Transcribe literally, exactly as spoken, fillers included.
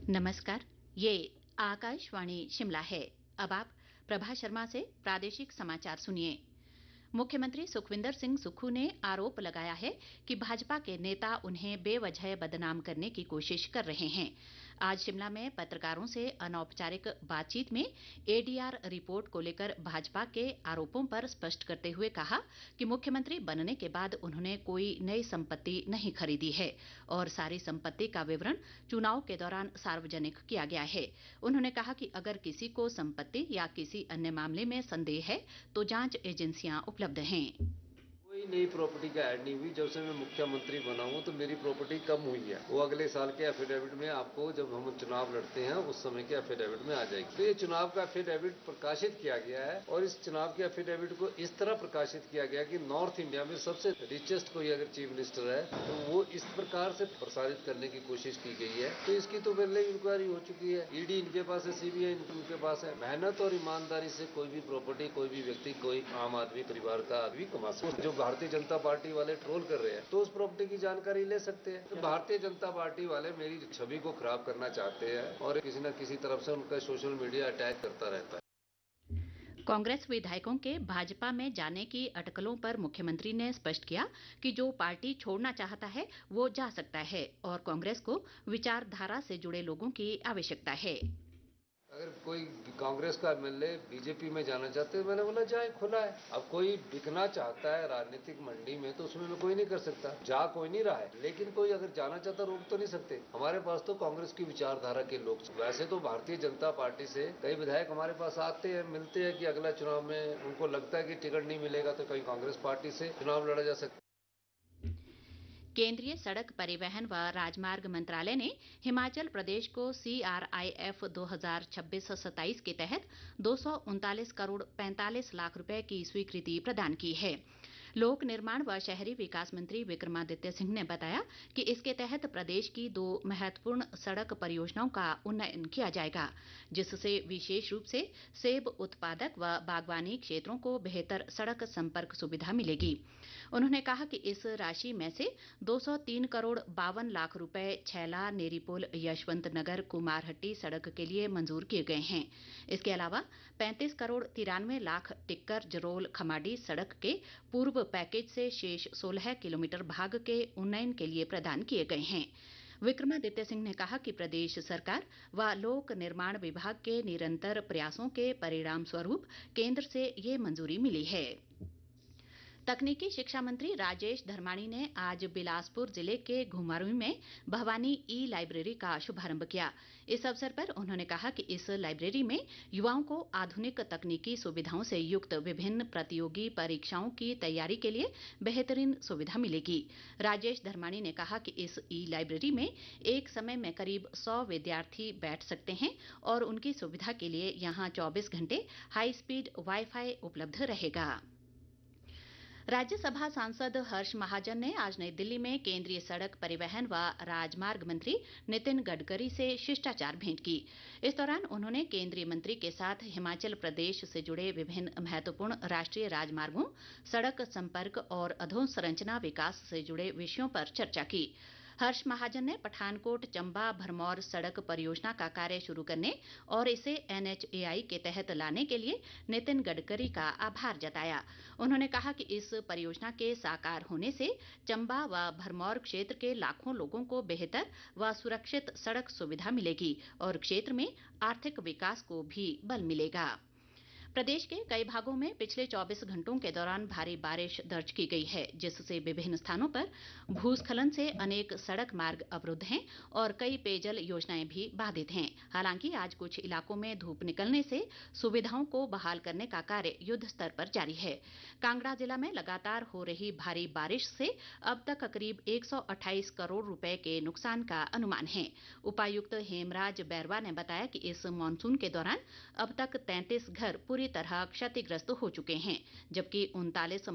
नमस्कार। ये आकाशवाणी शिमला है। अब आप प्रभा शर्मा से प्रादेशिक समाचार सुनिए। मुख्यमंत्री सुखविंदर सिंह सुक्खू ने आरोप लगाया है कि भाजपा के नेता उन्हें बेवजह बदनाम करने की कोशिश कर रहे हैं। आज शिमला में पत्रकारों से अनौपचारिक बातचीत में एडीआर रिपोर्ट को लेकर भाजपा के आरोपों पर स्पष्ट करते हुए कहा कि मुख्यमंत्री बनने के बाद उन्होंने कोई नई संपत्ति नहीं खरीदी है और सारी संपत्ति का विवरण चुनाव के दौरान सार्वजनिक किया गया है। उन्होंने कहा कि अगर किसी को संपत्ति या किसी अन्य मामले में संदेह है तो जांच एजेंसियां उपलब्ध हैं। कोई नई प्रॉपर्टी का ऐड नहीं हुई। जब से मैं मुख्यमंत्री बना हूं तो मेरी प्रॉपर्टी कम हुई है। वो अगले साल के एफिडेविट में आपको, जब हम चुनाव लड़ते हैं उस समय के एफिडेविट में आ जाएगी। तो ये चुनाव का एफिडेविट प्रकाशित किया गया है और इस चुनाव के एफिडेविट को इस तरह प्रकाशित किया गया कि नॉर्थ इंडिया में सबसे रिचेस्ट कोई अगर चीफ मिनिस्टर है तो वो इस प्रकार से प्रसारित करने की कोशिश की गई है। तो इसकी तो पहले इंक्वायरी हो चुकी है। ईडी इनके पास है, सीबीआई इनके पास है। मेहनत और ईमानदारी से कोई भी प्रॉपर्टी, कोई भी व्यक्ति, कोई आम आदमी परिवार का आदमी कमा सकता है। भारतीय जनता पार्टी वाले ट्रोल कर रहे हैं तो उस प्रॉपर्टी की जानकारी ले सकते हैं। तो भारतीय जनता पार्टी वाले मेरी छवि को खराब करना चाहते हैं और किसी न किसी तरफ से उनका सोशल मीडिया अटैक करता रहता है। कांग्रेस विधायकों के भाजपा में जाने की अटकलों पर मुख्यमंत्री ने स्पष्ट किया कि जो पार्टी छोड़ना चाहता है वो जा सकता है और कांग्रेस को विचारधारा से जुड़े लोगों की आवश्यकता है। अगर कोई कांग्रेस का एमएलए बीजेपी में जाना चाहते हैं, मैंने बोला जाए, खुला है। अब कोई बिकना चाहता है राजनीतिक मंडी में तो उसमें मैं कोई नहीं कर सकता। जा कोई नहीं रहा है, लेकिन कोई अगर जाना चाहता रोक तो नहीं सकते। हमारे पास तो कांग्रेस की विचारधारा के लोग, वैसे तो भारतीय जनता पार्टी से कई विधायक हमारे पास आते हैं, मिलते हैं कि अगला चुनाव में उनको लगता है कि टिकट नहीं मिलेगा तो कहीं कांग्रेस पार्टी से चुनाव लड़ा जा सकता है। केंद्रीय सड़क परिवहन व राजमार्ग मंत्रालय ने हिमाचल प्रदेश को सीआरआईएफ दो हज़ार छब्बीस सत्ताईस के तहत दो सौ उनतालीस करोड़ पैंतालीस लाख रुपए की स्वीकृति प्रदान की है। लोक निर्माण व शहरी विकास मंत्री विक्रमादित्य सिंह ने बताया कि इसके तहत प्रदेश की दो महत्वपूर्ण सड़क परियोजनाओं का उन्नयन किया जाएगा, जिससे विशेष रूप से सेब उत्पादक व बागवानी क्षेत्रों को बेहतर सड़क संपर्क सुविधा मिलेगी। उन्होंने कहा कि इस राशि में से दो सौ तीन करोड़ बावन लाख रुपए छैला नेरीपोल यशवंत नगर कुमारहट्टी सड़क के लिए मंजूर किए गए हैं। इसके अलावा पैंतीस करोड़ तिरानवे लाख टिक्कर जरोल खमाडी सड़क के पूर्व पैकेज से शेष सोलह किलोमीटर भाग के उन्नयन के लिए प्रदान किए गए हैं। विक्रमादित्य सिंह ने कहा कि प्रदेश सरकार व लोक निर्माण विभाग के निरंतर प्रयासों के परिणाम स्वरूप केंद्र से ये मंजूरी मिली है। तकनीकी शिक्षा मंत्री राजेश धर्माणी ने आज बिलासपुर जिले के घुमारवीं में भवानी ई लाइब्रेरी का शुभारंभ किया। इस अवसर पर उन्होंने कहा कि इस लाइब्रेरी में युवाओं को आधुनिक तकनीकी सुविधाओं से युक्त विभिन्न प्रतियोगी परीक्षाओं की तैयारी के लिए बेहतरीन सुविधा मिलेगी। राजेश धर्माणी ने कहा कि इस ई लाइब्रेरी में एक समय में करीब सौ विद्यार्थी बैठ सकते हैं और उनकी सुविधा के लिए यहाँ चौबीस घंटे हाई स्पीड वाईफाई उपलब्ध रहेगा। राज्यसभा सांसद हर्ष महाजन ने आज नई दिल्ली में केंद्रीय सड़क परिवहन व राजमार्ग मंत्री नितिन गडकरी से शिष्टाचार भेंट की। इस दौरान उन्होंने केंद्रीय मंत्री के साथ हिमाचल प्रदेश से जुड़े विभिन्न महत्वपूर्ण राष्ट्रीय राजमार्गों, सड़क संपर्क और अधोसंरचना विकास से जुड़े विषयों पर चर्चा की। हर्ष महाजन ने पठानकोट चंबा भरमौर सड़क परियोजना का कार्य शुरू करने और इसे एनएचएआई के तहत लाने के लिए नितिन गडकरी का आभार जताया। उन्होंने कहा कि इस परियोजना के साकार होने से चंबा व भरमौर क्षेत्र के लाखों लोगों को बेहतर व सुरक्षित सड़क सुविधा मिलेगी और क्षेत्र में आर्थिक विकास को भी बल मिलेगा। प्रदेश के कई भागों में पिछले चौबीस घंटों के दौरान भारी बारिश दर्ज की गई है, जिससे विभिन्न स्थानों पर भूस्खलन से अनेक सड़क मार्ग अवरुद्ध हैं और कई पेयजल योजनाएं भी बाधित हैं। हालांकि आज कुछ इलाकों में धूप निकलने से सुविधाओं को बहाल करने का कार्य युद्ध स्तर पर जारी है। कांगड़ा जिला में लगातार हो रही भारी बारिश से अब तक करीब एक सौ अट्ठाईस करोड़ रुपए के नुकसान का अनुमान है। उपायुक्त हेमराज बैरवा ने बताया कि इस मानसून के दौरान अब तक तैंतीस घर पूरी तरह क्षतिग्रस्त हो चुके हैं, जबकि उनतालीस